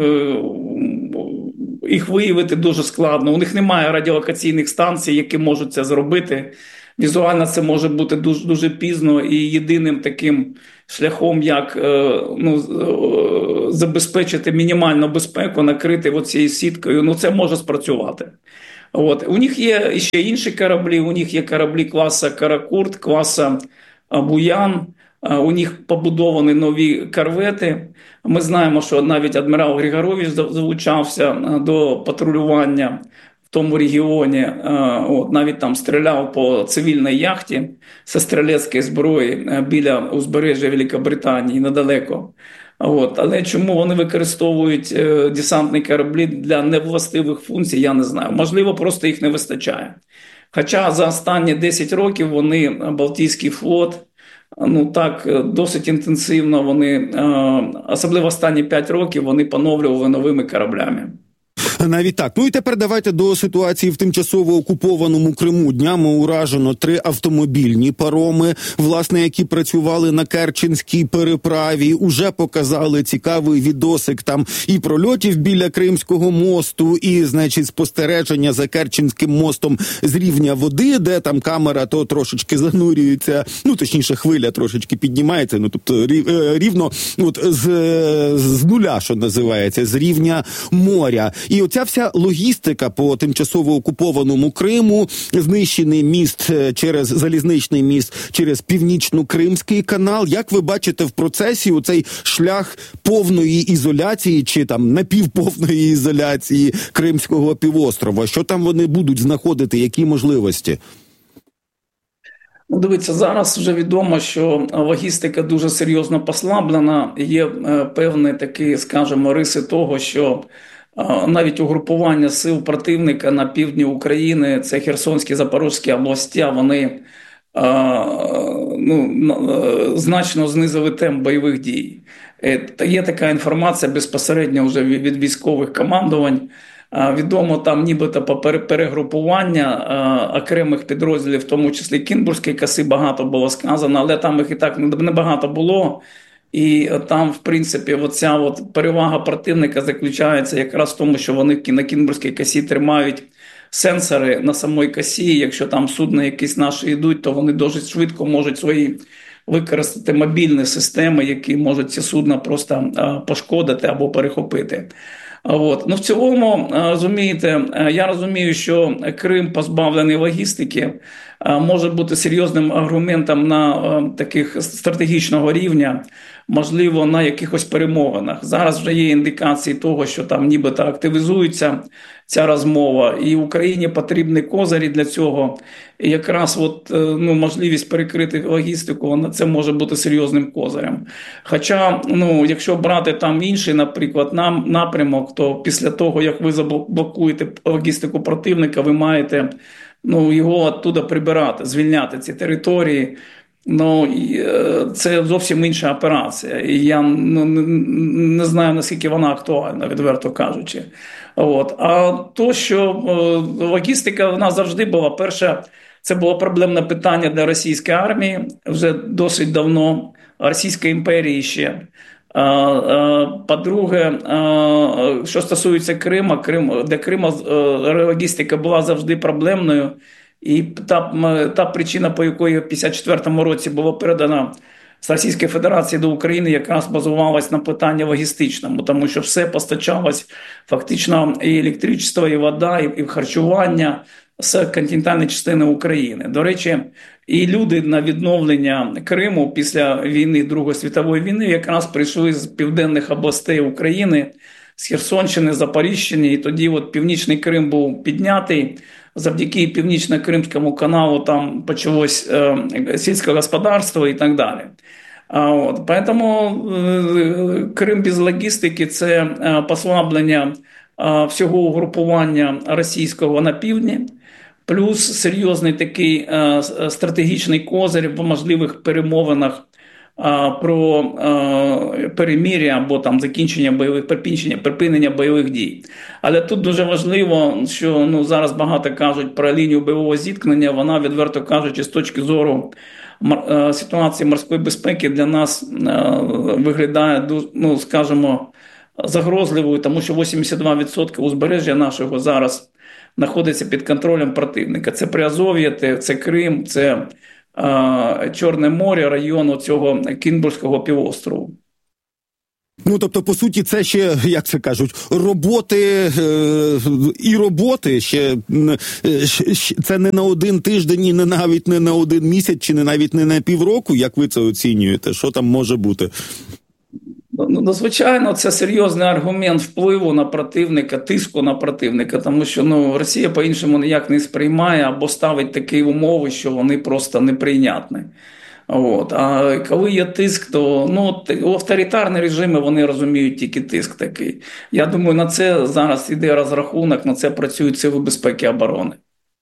їх виявити дуже складно. У них немає радіолокаційних станцій, які можуть це зробити. Візуально це може бути дуже, дуже пізно, і єдиним таким шляхом, як ну, забезпечити мінімальну безпеку, накрити оцією сіткою, ну це може спрацювати. От. У них є ще інші кораблі, у них є кораблі класа Каракурт, класа Буян, у них побудовані нові корвети. Ми знаємо, що навіть адмірал Григорович залучався до патрулювання в тому регіоні, от, навіть там стріляв по цивільній яхті зі стрілецької зброї біля узбережжя Великобританії недалеко. От. Але чому вони використовують е, десантні кораблі для невластивих функцій, я не знаю. Можливо, просто їх не вистачає. Хоча за останні десять років вони, Балтійський флот, ну так, досить інтенсивно вони, е, особливо останні п'ять років, вони поновлювали новими кораблями. Навіть так. Ну і тепер давайте до ситуації в тимчасово окупованому Криму. Днями уражено три автомобільні пароми, власне, які працювали на Керченській переправі. Уже показали цікавий відосик там і прольотів біля Кримського мосту, і, значить, спостереження за Керченським мостом з рівня води, де там камера то трошечки занурюється, ну, точніше, хвиля трошечки піднімається, ну, тобто рівно от, з, з нуля, що називається, з рівня моря. І оця вся логістика по тимчасово окупованому Криму, знищений міст через залізничний міст через Північно-Кримський канал. Як ви бачите в процесі оцей шлях повної ізоляції чи там напівповної ізоляції Кримського півострова? Що там вони будуть знаходити, які можливості? Ну, дивіться, зараз вже відомо, що логістика дуже серйозно послаблена. Є е, певні такі, скажімо, риси того, що навіть угрупування сил противника на півдні України, це Херсонські, Запорізькі області, вони ну, значно знизили темп бойових дій. Є така інформація безпосередньо вже від військових командувань. Відомо там нібито по перегрупування окремих підрозділів, в тому числі Кінбурзької коси, багато було сказано, але там їх і так небагато було. І там, в принципі, оця от перевага противника заключається якраз в тому, що вони на Кінбурзькій косі тримають сенсори на самій косі. Якщо там судна якісь наші йдуть, то вони дуже швидко можуть свої використати мобільні системи, які можуть ці судна просто пошкодити або перехопити. От. Ну, в цілому, розумієте, я розумію, що Крим, позбавлений логістики, може бути серйозним аргументом на таких стратегічного рівня, можливо, на якихось перемовинах. Зараз вже є індикації того, що там нібито активізується ця розмова, і Україні потрібні козирі для цього. І якраз от, ну, можливість перекрити логістику, це може бути серйозним козирем. Хоча, ну, якщо брати там інший, наприклад, нам напрямок, то після того, як ви заблокуєте логістику противника, ви маєте ну, його оттуда прибирати, звільняти ці території. Ну, це зовсім інша операція. І я ну, не знаю, наскільки вона актуальна, відверто кажучи. От. А то, що логістика вона завжди була, перше, це було проблемне питання для російської армії вже досить давно, Російської імперії ще. По-друге, що стосується Крима, Крим, для Крима логістика була завжди проблемною. І та, та причина, по якої в п'ятдесят четвертому році було передано з Російської Федерації до України, якраз базувалась на питанні логістичному, тому що все постачалось фактично і електричество, і вода, і харчування з континентальної частини України. До речі, і люди на відновлення Криму після війни, Другої світової війни, якраз прийшли з південних областей України, з Херсонщини, Запоріжжя, і тоді от Північний Крим був піднятий. Завдяки Північно-Кримському каналу там почалось е, сільське господарство і так далі. А от, поэтому е, Крим без логістики – це е, послаблення е, всього угрупування російського на півдні, плюс серйозний такий е, стратегічний козир в можливих перемовинах про перемир'я або там закінчення бойових припинення, припинення бойових дій. Але тут дуже важливо, що ну, зараз багато кажуть про лінію бойового зіткнення, вона, відверто кажучи, з точки зору ситуації морської безпеки для нас виглядає, ну, скажімо, загрозливою, тому що вісімдесят два відсотки узбережжя нашого зараз знаходиться під контролем противника. Це Приазов'я, це Крим, це Чорне море, район цього Кінбурзького півострову. Ну, тобто, по суті, це ще, як це кажуть, роботи е, і роботи, ще, е, це не на один тиждень, і не навіть не на один місяць, чи не навіть не на півроку, як ви це оцінюєте? Що там може бути? Ну, звичайно, це серйозний аргумент впливу на противника, тиску на противника, тому що ну, Росія по-іншому ніяк не сприймає або ставить такі умови, що вони просто неприйнятні. От. А коли є тиск, то ну, авторитарні режими, вони розуміють тільки тиск такий. Я думаю, на це зараз іде розрахунок, на це працюють сили безпеки і оборони.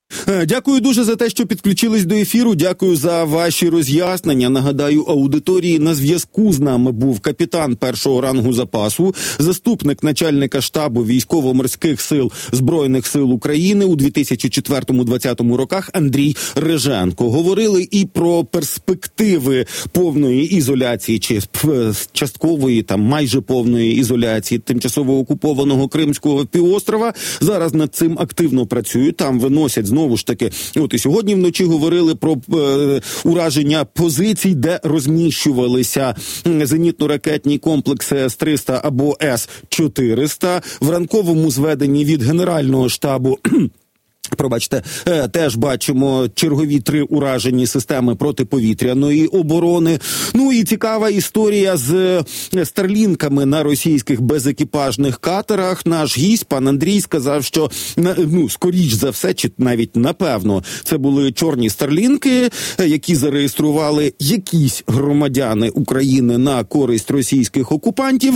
Дякую дуже за те, що підключились до ефіру. Дякую за ваші роз'яснення. Нагадаю, аудиторії, на зв'язку з нами був капітан першого рангу запасу, заступник начальника штабу військово-морських сил Збройних сил України у дві тисячі четвертому-двадцятому роках Андрій Риженко. Говорили і про перспективи повної ізоляції, чи часткової, там майже повної ізоляції тимчасово окупованого Кримського півострова. Зараз над цим активно працюють, там виносять знову Знову ж таки, от і сьогодні вночі говорили про е, ураження позицій, де розміщувалися зенітно-ракетні комплекси С триста або С чотириста. В ранковому зведенні від Генерального штабу Пробачте, теж бачимо чергові три уражені системи протиповітряної оборони. Ну і цікава історія з старлінками на російських безекіпажних катерах. Наш гість, пан Андрій, сказав, що, ну, скоріш за все, чи навіть напевно, це були чорні старлінки, які зареєстрували якісь громадяни України на користь російських окупантів.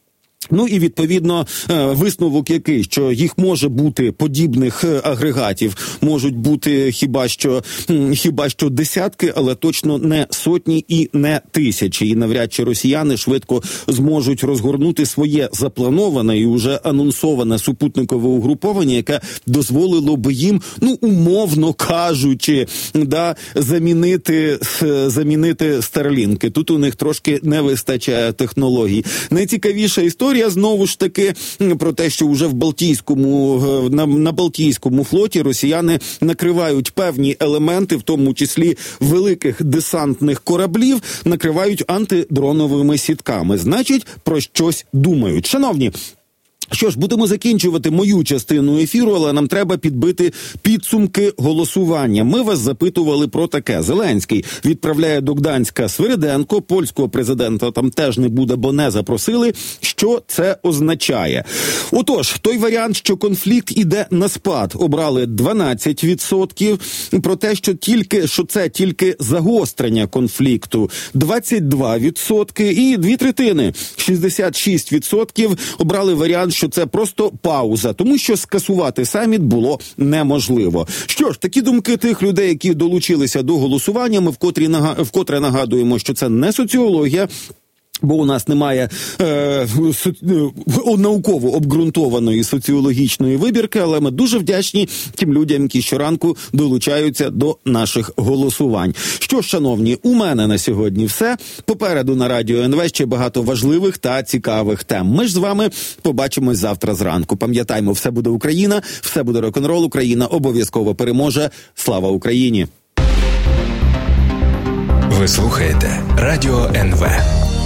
Ну і, відповідно, висновок який, що їх може бути, подібних агрегатів, можуть бути хіба що, хіба що десятки, але точно не сотні і не тисячі. І навряд чи росіяни швидко зможуть розгорнути своє заплановане і вже анонсоване супутникове угруповання, яке дозволило би їм, ну, умовно кажучи, да, замінити, замінити старлінки. Тут у них трошки не вистачає технологій. Найцікавіша історія, знову ж таки, про те, що вже в Балтійському, на, на Балтійському флоті росіяни накривають певні елементи, в тому числі великих десантних кораблів, накривають антидроновими сітками. Значить, про щось думають. Шановні, що ж, будемо закінчувати мою частину ефіру, але нам треба підбити підсумки голосування. Ми вас запитували про таке. Зеленський відправляє до Гданська Свириденко, польського президента там теж не буде, бо не запросили. Що це означає? Отож, той варіант, що конфлікт іде на спад, обрали дванадцять відсотків. Про те, що тільки, що це тільки загострення конфлікту, двадцять два відсотки. І дві третини, шістдесят шість відсотків, обрали варіант, що це просто пауза, тому що скасувати саміт було неможливо. Що ж, такі думки тих людей, які долучилися до голосування, ми вкотре, вкотре нагадуємо, що це не соціологія, бо у нас немає е, со, е, науково обґрунтованої соціологічної вибірки, але ми дуже вдячні тим людям, які щоранку долучаються до наших голосувань. Що ж, шановні, у мене на сьогодні все. Попереду на Радіо ен ве ще багато важливих та цікавих тем. Ми ж з вами побачимось завтра зранку. Пам'ятаймо, все буде Україна, все буде рок-н-рол, Україна обов'язково переможе. Слава Україні! Ви слухаєте Радіо ен ве.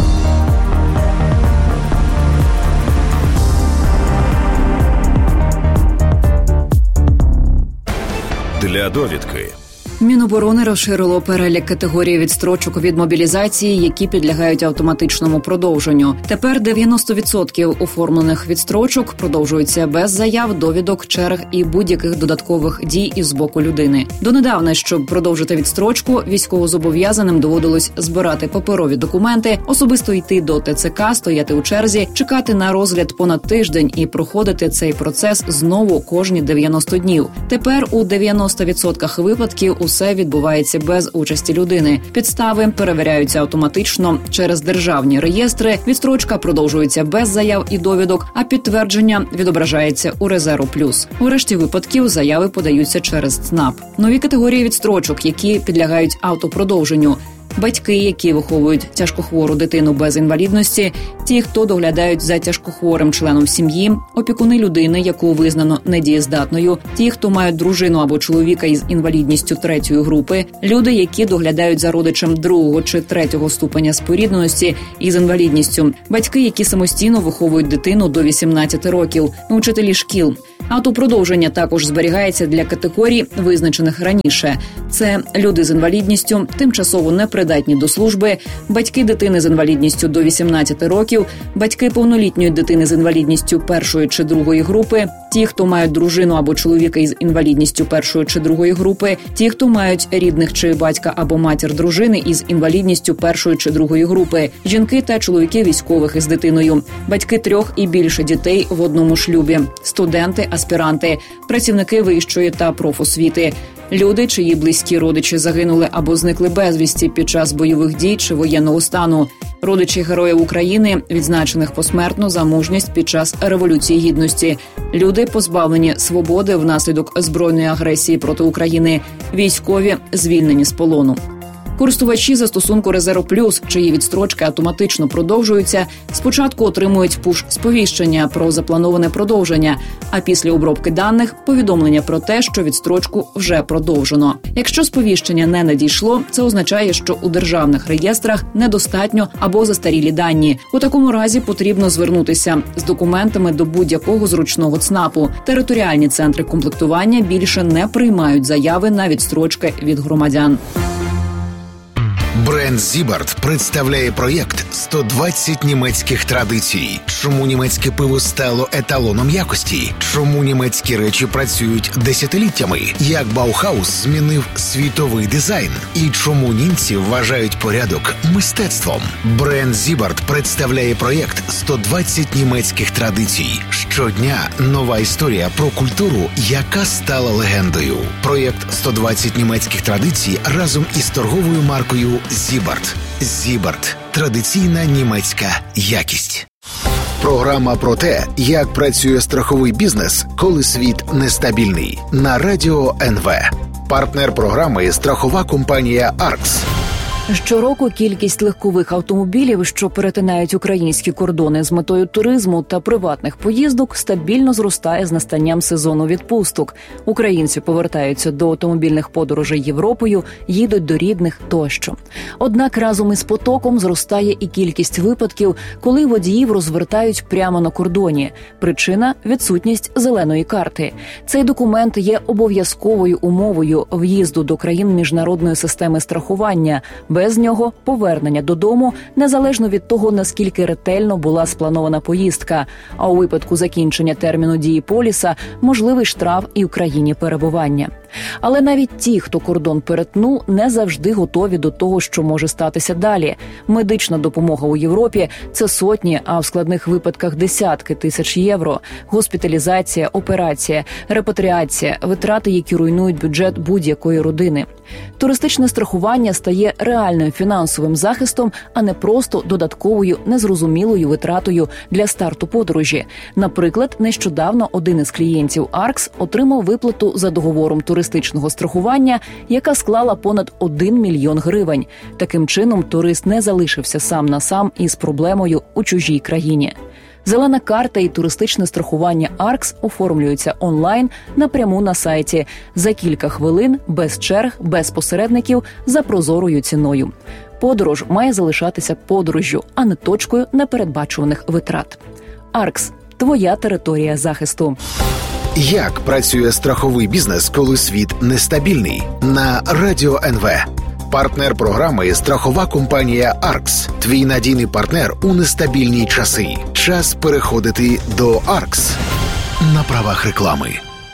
Для довідки. Міноборони розширило перелік категорій відстрочок від мобілізації, які підлягають автоматичному продовженню. Тепер дев'яносто відсотків оформлених відстрочок продовжуються без заяв, довідок, черг і будь-яких додаткових дій із боку людини. Донедавна, щоб продовжити відстрочку, військовозобов'язаним доводилось збирати паперові документи, особисто йти до те це ка, стояти у черзі, чекати на розгляд понад тиждень і проходити цей процес знову кожні дев'яносто днів. Тепер у дев'яноста відсотках випадків усе відбувається без участі людини. Підстави перевіряються автоматично через державні реєстри, відстрочка продовжується без заяв і довідок, а підтвердження відображається у Резерв Плюс. У решті випадків заяви подаються через ЦНАП. Нові категорії відстрочок, які підлягають автопродовженню. Батьки, які виховують тяжкохвору дитину без інвалідності, ті, хто доглядають за тяжкохворим членом сім'ї, опікуни людини, яку визнано недієздатною, ті, хто мають дружину або чоловіка із інвалідністю третьої групи, люди, які доглядають за родичем другого чи третього ступеня спорідненості із інвалідністю, батьки, які самостійно виховують дитину до вісімнадцяти років, учителі шкіл. Автопродовження також зберігається для категорій, визначених раніше. Це люди з інвалідністю, тимчасово непридатні до служби, батьки дитини з інвалідністю до вісімнадцяти років, батьки повнолітньої дитини з інвалідністю першої чи другої групи, ті, хто мають дружину або чоловіка із інвалідністю першої чи другої групи, ті, хто мають рідних чи батька або матір дружини із інвалідністю першої чи другої групи, жінки та чоловіки військових із дитиною, батьки трьох і більше дітей в одному шлюбі, студенти, аспіранти, працівники вищої та профосвіти, люди, чиї близькі родичі загинули або зникли безвісті під час бойових дій чи воєнного стану, родичі Героїв України, відзначених посмертно за мужність під час Революції Гідності, люди, позбавлені свободи внаслідок збройної агресії проти України, військові, звільнені з полону. Користувачі застосунку Резерв Плюс, чиї відстрочки автоматично продовжуються, спочатку отримують пуш-сповіщення про заплановане продовження, а після обробки даних – повідомлення про те, що відстрочку вже продовжено. Якщо сповіщення не надійшло, це означає, що у державних реєстрах недостатньо або застарілі дані. У такому разі потрібно звернутися з документами до будь-якого зручного ЦНАПу. Територіальні центри комплектування більше не приймають заяви на відстрочки від громадян. Бренд Зібарт представляє проєкт «сто двадцять німецьких традицій». Чому німецьке пиво стало еталоном якості? Чому німецькі речі працюють десятиліттями? Як Баухаус змінив світовий дизайн? І чому німці вважають порядок мистецтвом? Бренд Зібарт представляє проєкт «сто двадцять німецьких традицій». Щодня нова історія про культуру, яка стала легендою. Проєкт «сто двадцять німецьких традицій» разом із торговою маркою Зібарт. Зібарт. Традиційна німецька якість. Програма про те, як працює страховий бізнес, коли світ нестабільний. На Радіо ен ве. Партнер програми – страхова компанія «Аркс». Щороку кількість легкових автомобілів, що перетинають українські кордони з метою туризму та приватних поїздок, стабільно зростає з настанням сезону відпусток. Українці повертаються до автомобільних подорожей Європою, їдуть до рідних тощо. Однак разом із потоком зростає і кількість випадків, коли водіїв розвертають прямо на кордоні. Причина – відсутність зеленої карти. Цей документ є обов'язковою умовою в'їзду до країн міжнародної системи страхування. Без нього повернення додому, незалежно від того, наскільки ретельно була спланована поїздка. А у випадку закінчення терміну дії поліса – можливий штраф і в країні перебування. Але навіть ті, хто кордон перетнув, не завжди готові до того, що може статися далі. Медична допомога у Європі – це сотні, а в складних випадках десятки тисяч євро. Госпіталізація, операція, репатріація – витрати, які руйнують бюджет будь-якої родини. Туристичне страхування стає реальним фінансовим захистом, а не просто додатковою незрозумілою витратою для старту подорожі. Наприклад, нещодавно один із клієнтів «Аркс» отримав виплату за договором туристичного страхування, яка склала понад один мільйон гривень. Таким чином, турист не залишився сам на сам із проблемою у чужій країні. Зелена карта і туристичне страхування «Аркс» оформлюються онлайн напряму на сайті. За кілька хвилин, без черг, без посередників, за прозорою ціною. Подорож має залишатися подорожжю, а не точкою непередбачуваних витрат. «Аркс» – твоя територія захисту. Як працює страховий бізнес, коли світ нестабільний? На Радіо ен ве. Партнер програми – страхова компанія «Аркс». Твій надійний партнер у нестабільні часи. Час переходити до «Аркс». На правах реклами.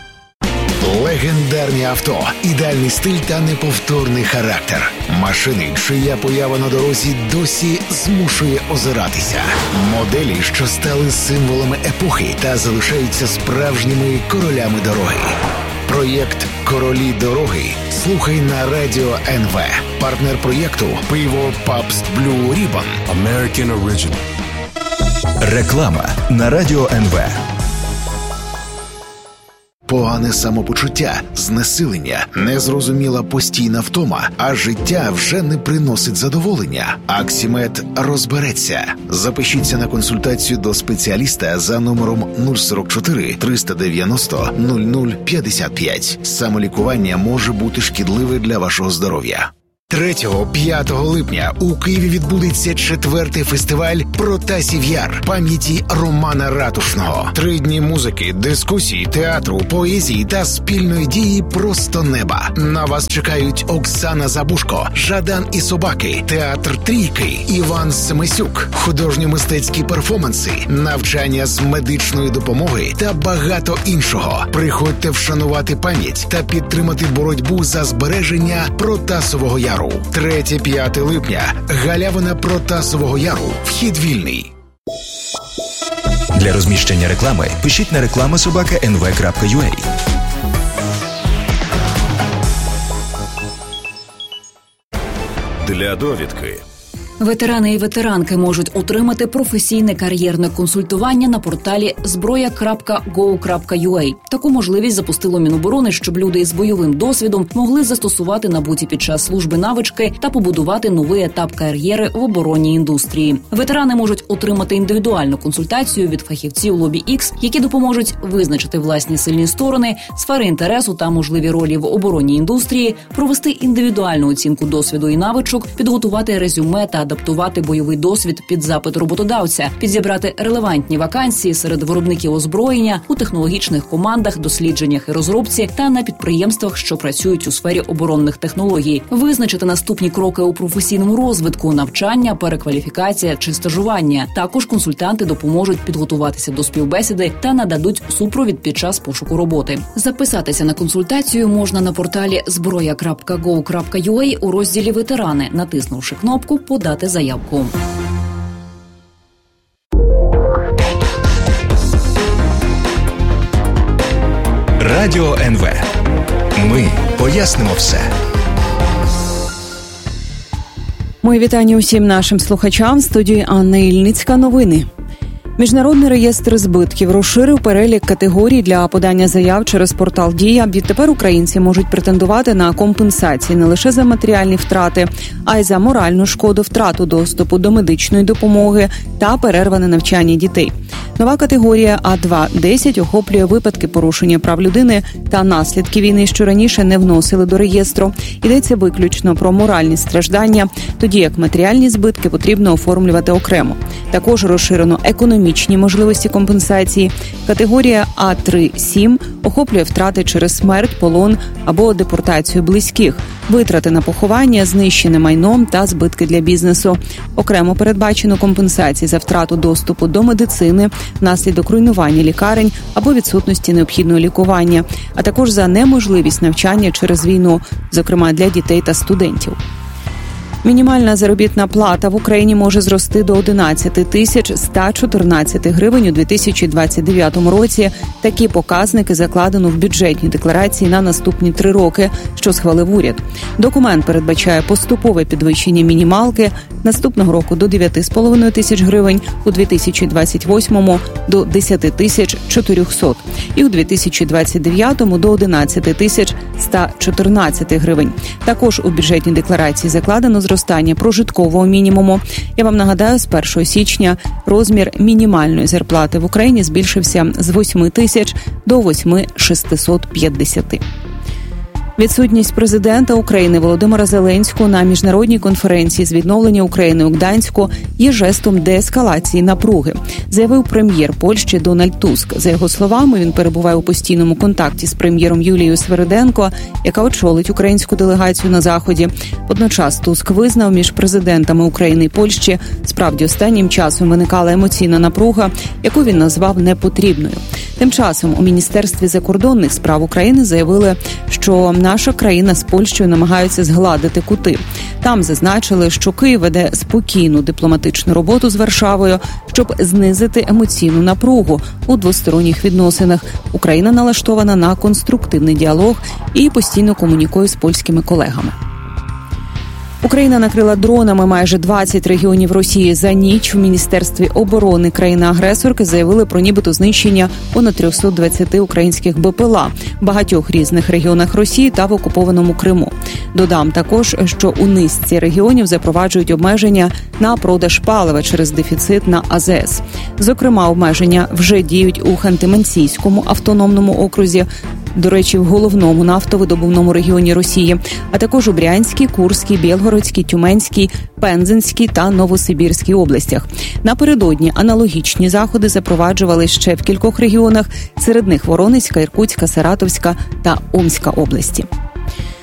Легендарні авто, ідеальний стиль та неповторний характер. Машини, чия поява на дорозі досі змушує озиратися. Моделі, що стали символами епохи та залишаються справжніми королями дороги. Проєкт «Королі дороги» слухай на Радіо ен ве. Партнер проєкту – пиво Pabst Blue Ribbon. American Original. Реклама на Радіо ен ве. Погане самопочуття, знесилення, незрозуміла постійна втома, а життя вже не приносить задоволення. Аксімед розбереться. Запишіться на консультацію до спеціаліста за номером нуль сорок чотири триста дев'яносто нуль нуль п'ятдесят п'ять. Самолікування може бути шкідливе для вашого здоров'я. третього-п'ятого липня у Києві відбудеться четвертий фестиваль «Протасів Яр» пам'яті Романа Ратушного. Три дні музики, дискусій, театру, поезії та спільної дії просто неба. На вас чекають Оксана Забушко, Жадан і собаки, театр Трійки, Іван Семесюк, художньо-мистецькі перформанси, навчання з медичної допомоги та багато іншого. Приходьте вшанувати пам'ять та підтримати боротьбу за збереження Протасового Яру. третє-п'яте липня. Галявина Протасового Яру. Вхід вільний. Для розміщення реклами пишіть на реклама собака ен ве крапка ю а. Для довідки. Ветерани і ветеранки можуть отримати професійне кар'єрне консультування на порталі зброя крапка гоу крапка ю а. Таку можливість запустило Міноборони, щоб люди із бойовим досвідом могли застосувати набуті під час служби навички та побудувати новий етап кар'єри в оборонній індустрії. Ветерани можуть отримати індивідуальну консультацію від фахівців Лобі Ікс, які допоможуть визначити власні сильні сторони, сфери інтересу та можливі ролі в оборонній індустрії, провести індивідуальну оцінку досвіду і навичок, підготувати резюме та адаптувати бойовий досвід під запит роботодавця, підзібрати релевантні вакансії серед виробників озброєння, у технологічних командах, дослідженнях і розробці та на підприємствах, що працюють у сфері оборонних технологій, визначити наступні кроки у професійному розвитку, навчання, перекваліфікація чи стажування. Також консультанти допоможуть підготуватися до співбесіди та нададуть супровід під час пошуку роботи. Записатися на консультацію можна на порталі зброя крапка гоу крапка ю а у розділі «Ветерани», натиснувши кнопку «Подати заявку». Радіо ен ве. Ми пояснимо все. Мої вітання усім нашим слухачам. В студії Анна Ільницька. Новини. Міжнародний реєстр збитків розширив перелік категорій для подання заяв через портал «Дія». Відтепер українці можуть претендувати на компенсації не лише за матеріальні втрати, а й за моральну шкоду, втрату доступу до медичної допомоги та перерване навчання дітей. Нова категорія А два десять охоплює випадки порушення прав людини та наслідки війни, що раніше не вносили до реєстру. Йдеться виключно про моральні страждання, тоді як матеріальні збитки потрібно оформлювати окремо. Також розширено економічні можливості компенсації. Категорія А три сім охоплює втрати через смерть, полон або депортацію близьких, витрати на поховання, знищене майном та збитки для бізнесу. Окремо передбачено компенсації за втрату доступу до медицини внаслідок руйнування лікарень або відсутності необхідного лікування, а також за неможливість навчання через війну, зокрема для дітей та студентів. Мінімальна заробітна плата в Україні може зрости до одинадцять тисяч сто чотирнадцять гривень у дві тисячі двадцять дев'ятому році. Такі показники закладено в бюджетній декларації на наступні три роки, що схвалив уряд. Документ передбачає поступове підвищення мінімалки наступного року до дев'ять з половиною тисяч гривень, у дві тисячі двадцять восьмому до десять тисяч чотириста і у дві тисячі двадцять дев'ятому до одинадцять тисяч сто чотирнадцять гривень. Також у бюджетній декларації закладено зростання прожиткового мінімуму. Я вам нагадаю, з першого січня розмір мінімальної зарплати в Україні збільшився з восьми тисяч до восьми тисяч шістсот п'ятдесят. Відсутність президента України Володимира Зеленського на міжнародній конференції з відновлення України у Гданську є жестом деескалації напруги, заявив прем'єр Польщі Дональд Туск. За його словами, він перебуває у постійному контакті з прем'єром Юлією Свериденко, яка очолить українську делегацію на Заході. Водночас Туск визнав, між президентами України і Польщі справді останнім часом виникала емоційна напруга, яку він назвав непотрібною. Тим часом у Міністерстві закордонних справ України заявили, що на наша країна з Польщею намагаються згладити кути. Там зазначили, що Київ веде спокійну дипломатичну роботу з Варшавою, щоб знизити емоційну напругу у двосторонніх відносинах. Україна налаштована на конструктивний діалог і постійно комунікує з польськими колегами. Україна накрила дронами майже двадцять регіонів Росії за ніч. В Міністерстві оборони країни-агресорки заявили про нібито знищення понад триста двадцять українських БПЛА в багатьох різних регіонах Росії та в окупованому Криму. Додам також, що у низці регіонів запроваджують обмеження на продаж палива через дефіцит на А З С. Зокрема, обмеження вже діють у Ханти-Мансійському автономному окрузі, до речі, в головному нафтовидобувному регіоні Росії, а також у Брянській, Курській, Білгородській, Тюменській, Пензенській та Новосибірській областях. Напередодні аналогічні заходи запроваджували ще в кількох регіонах, серед них Воронезька, Іркутська, Саратовська та Омська області.